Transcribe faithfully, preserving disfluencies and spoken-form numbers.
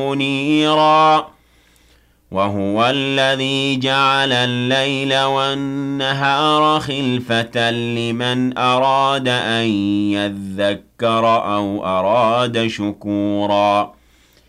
مُنِيرًا وَهُوَ الَّذِي جَعَلَ اللَّيْلَ وَالنَّهَارَ خِلْفَةً لِّمَنْ أَرَادَ أَن يَذَّكَّرَ أَوْ أَرَادَ شُكُورًا